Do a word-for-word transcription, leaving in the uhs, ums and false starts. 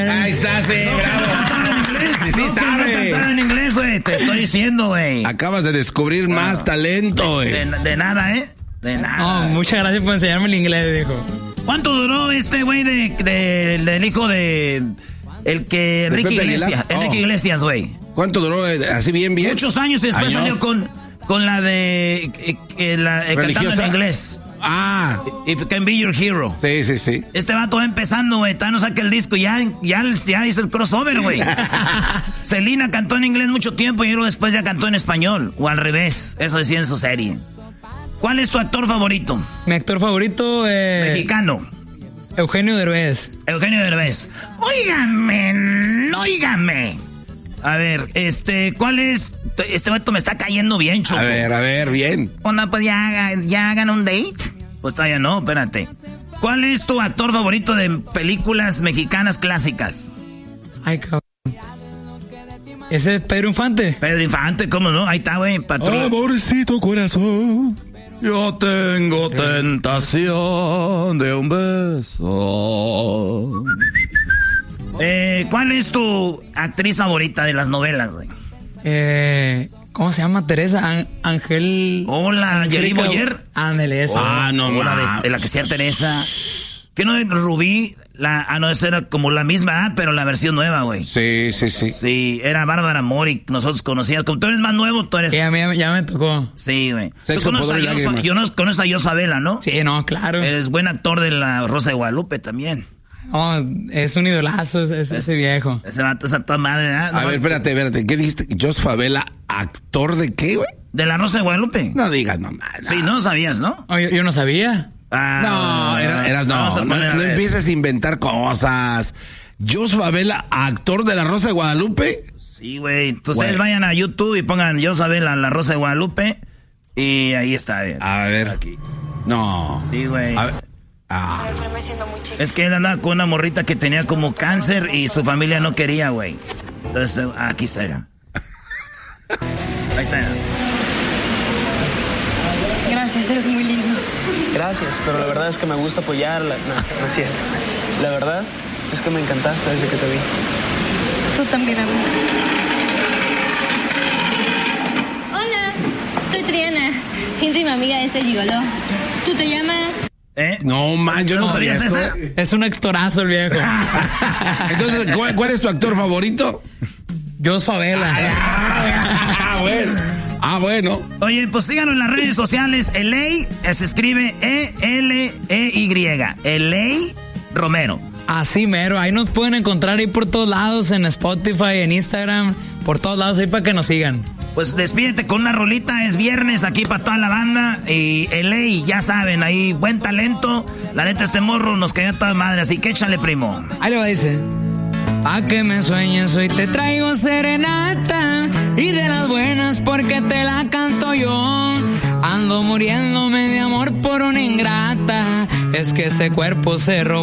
Ahí está, sí, bravo. Sí, sí, sabe. No en inglés, güey. Te estoy diciendo, güey. Acabas de descubrir no. más talento, güey. De, de, de nada, ¿eh? De nada. No, muchas gracias por enseñarme el inglés, viejo. ¿Cuánto duró este güey de, de, del hijo de... El que... Enrique Iglesias. Oh. Enrique Iglesias, güey. ¿Cuánto duró? Así bien, bien. Muchos años y después ¿Años? salió con, con la de... Eh, eh, la, eh, cantando en inglés. Ah. If you can be your hero. Sí, sí, sí. Este vato va empezando, güey. Todavía no saca el disco. Ya, ya, ya hizo el crossover, güey. Selena cantó en inglés mucho tiempo y luego después ya cantó en español. O al revés. Eso decía en su serie. ¿Cuál es tu actor favorito? Mi actor favorito... Eh... Mexicano. Eugenio Derbez. Eugenio Derbez. Óigame, óigame. A ver, este, ¿cuál es? Este vato me está cayendo bien, Choco. A ver, a ver, bien. O no, pues ya, ya hagan un date. Pues todavía no, espérate. ¿Cuál es tu actor favorito de películas mexicanas clásicas? Ay, cabrón. ¿Ese es Pedro Infante? Pedro Infante, ¿cómo no? Ahí está, güey, patrón. Amorcito corazón, yo tengo tentación de un beso. Eh, ¿cuál es tu actriz favorita de las novelas, güey? Eh, ¿cómo se llama? Teresa An- Ángel. Hola, Yeri Boyer. Ándale, esa. Ah, no, Hola, de, de la que sea Teresa. ¿Qué no es Rubí? La, ah, no, esa era como la misma, ah, pero la versión nueva, güey. Sí, sí, sí. Sí, era Bárbara Mori, nosotros conocíamos. Como tú eres más nuevo, tú eres... Sí, a mí ya me tocó. Sí, güey. Sexo, Tú conoces a Yosa, yo no conozco a Yosabela, ¿no? Sí, no, claro. Eres buen actor de La Rosa de Guadalupe también. No, es un idolazo ese, es, ese viejo. Ese vato es a toda madre, ¿eh? A ver, espérate, espérate. ¿Qué dijiste? ¿Jos Favela, actor de qué, güey? ¿De La Rosa de Guadalupe? No digas nomás. No. Sí, no sabías, ¿no? Oh, yo, yo no sabía. Ah, no, eras, eras no, no, no, no empieces a inventar cosas. Jos Favela, actor de La Rosa de Guadalupe. Sí, güey. Entonces ustedes vayan a YouTube y pongan Jos Favela, La Rosa de Guadalupe. Y ahí está. Eh. A ver. Aquí. No. Sí, güey. Ah. Es que él andaba con una morrita que tenía como cáncer y su familia no quería, güey. Entonces, aquí está. Era. Ahí está. Era. Gracias, eres muy lindo. Gracias, pero la verdad es que me gusta apoyarla. No, no es cierto. La verdad es que me encantaste desde que te vi. Tú también a mí. Hola, soy Triana, íntima amiga de este gigoló. ¿Tú te llamas? ¿Eh? No, man, yo no, no sabía eso. Esa? Es un actorazo el viejo. Entonces, ¿cuál, ¿cuál es tu actor favorito? Jos Favela. Ah, bueno. Ah, bueno. Oye, pues síganos en las redes sociales. Eley se escribe E L E Y. Eley Romero. Así mero, ahí nos pueden encontrar ahí por todos lados, en Spotify, en Instagram, por todos lados ahí para que nos sigan. Pues despídete con una rolita, es viernes aquí para toda la banda. Y Eley, ya saben, ahí buen talento. La neta, este morro nos cayó toda madre, así que échale, primo. Ahí le va, dice. Pa' que me sueñes, hoy te traigo serenata. Y de las buenas porque te la canto yo. Ando muriéndome de amor por una ingrata. Es que ese cuerpo se robó.